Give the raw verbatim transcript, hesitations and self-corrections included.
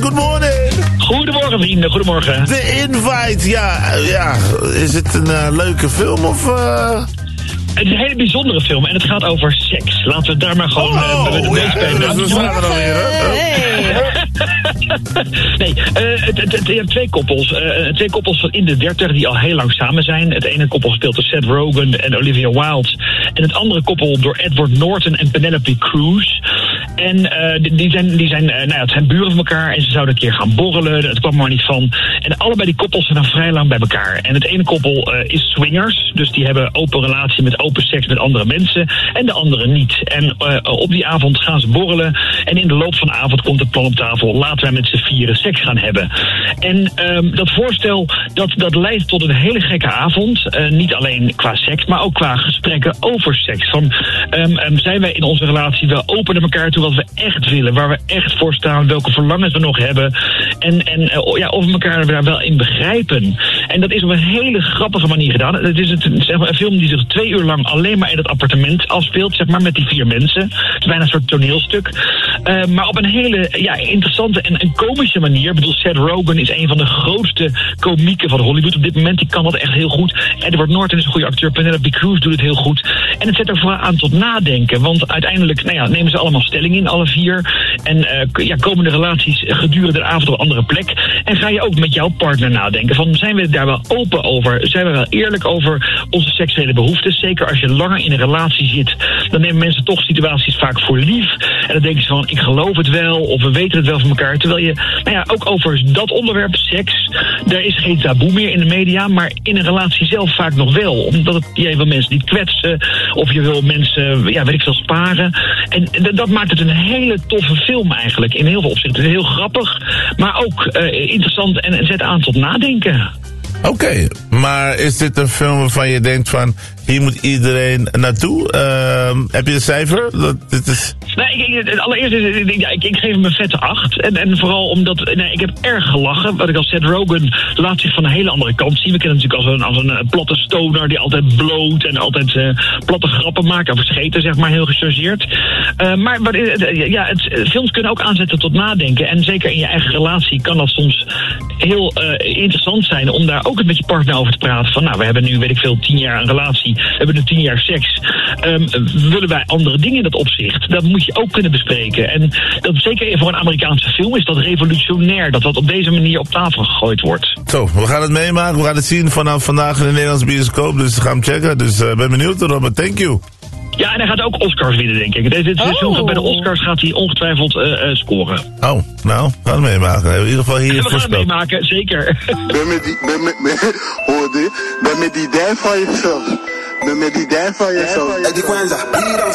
good morning. Goedemorgen vrienden, goedemorgen. The Invite, ja, ja. Is het een uh, leuke film of... Uh... Het is een hele bijzondere film en het gaat over seks. Laten we het daar maar gewoon oh, uh, met de ja, meespelen. Ja, we staan er alweer, hè? Nee, uh, het, het, het, je hebt twee koppels. Uh, twee koppels van in de dertig die al heel lang samen zijn. Het ene koppel speelt door Seth Rogen en Olivia Wilde. En het andere koppel door Edward Norton en Penelope Cruz. En uh, die zijn, die zijn, uh, nou ja, het zijn buren van elkaar en ze zouden een keer gaan borrelen. Het kwam er maar niet van. En allebei die koppels zijn dan vrij lang bij elkaar. En het ene koppel uh, is swingers, dus die hebben open relatie met open seks met andere mensen. En de andere niet. En uh, op die avond gaan ze borrelen. En in de loop van de avond komt het plan op tafel. Laten wij met z'n vieren seks gaan hebben. En um, dat voorstel, dat, dat leidt tot een hele gekke avond. Uh, niet alleen qua seks, maar ook qua gesprekken over seks. Van, um, um, zijn wij in onze relatie wel open naar elkaar toe wat we echt willen, waar we echt voor staan, welke verlangens we nog hebben. En, en uh, ja, of we elkaar daar wel in begrijpen. En dat is op een hele grappige manier gedaan. Het is een, zeg maar, een film die zich twee uur lang alleen maar in het appartement afspeelt, zeg maar, met die vier mensen. Het is bijna een soort toneelstuk. Uh, maar op een hele ja, interessante en een komische manier. Ik bedoel, Seth Rogen is een van de grootste komieken van Hollywood op dit moment. Die kan dat echt heel goed. Edward Norton is een goede acteur. Penelope Cruz doet het heel goed. En het zet er vooral aan tot nadenken. Want uiteindelijk nou ja, nemen ze allemaal stelling in, alle vier. En uh, ja, komen de relaties gedurende de avond op een andere plek. En ga je ook met jouw partner nadenken. Van, zijn we daar wel open over? Zijn we wel eerlijk over onze seksuele behoeftes? Zeker als je langer in een relatie zit, dan nemen mensen toch situaties vaak voor lief. En dan denken ze van, ik geloof het wel, of we weten het wel van elkaar. Terwijl je, nou ja, ook over dat onderwerp, seks, daar is geen taboe meer in de media, maar in een relatie zelf vaak nog wel. Omdat het, je wil mensen niet kwetsen, of je wil mensen, ja, weet ik veel, sparen. En d- dat maakt het een hele toffe film eigenlijk, in heel veel opzichten. Heel grappig, maar ook uh, interessant en, en zet aan tot nadenken. Oké, okay, maar is dit een film waarvan je denkt van, hier moet iedereen naartoe? Uh, heb je een cijfer? Dat, dit is... Nee, ik, ik, allereerst is ik, ik, ik geef hem een vette acht. En, en vooral omdat, nee, ik heb erg gelachen. Wat ik als Seth Rogen laat zich van een hele andere kant zien. We kennen hem natuurlijk als een, als een platte stoner die altijd bloot en altijd uh, platte grappen maakt. Of scheten, zeg maar, heel gechargeerd. Uh, maar maar uh, ja, het, films kunnen ook aanzetten tot nadenken. En zeker in je eigen relatie kan dat soms heel uh, interessant zijn om daar ook met je partner over te praten. Van nou, we hebben nu, weet ik veel, tien jaar een relatie. We hebben nu tien jaar seks. Um, willen wij andere dingen in dat opzicht? Dat moet je ook kunnen bespreken. En dat zeker voor een Amerikaanse film is dat revolutionair. Dat dat op deze manier op tafel gegooid wordt. Zo, we gaan het meemaken. We gaan het zien vanaf vandaag in de Nederlandse bioscoop. Dus we gaan hem checken. Dus ik uh, ben benieuwd, Robert. Thank you. Ja, en hij gaat ook Oscars winnen, denk ik. Deze, deze oh. film gaat bij de Oscars gaat hij ongetwijfeld uh, uh, scoren. Oh, nou, we gaan het meemaken. In ieder geval hier we voorspeld. gaan het meemaken, zeker. Ben met die, ben met, met, hoor dit? Ben met die dance van jezelf. Ben met die dance van jezelf.